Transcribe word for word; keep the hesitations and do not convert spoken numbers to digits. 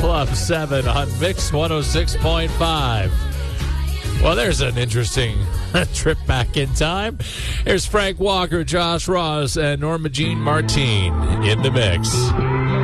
Club seven on Mix one oh six point five. Well, there's an interesting trip back in time. Here's Frank Walker, Josh Ross, and Norma Jean Martine in the mix.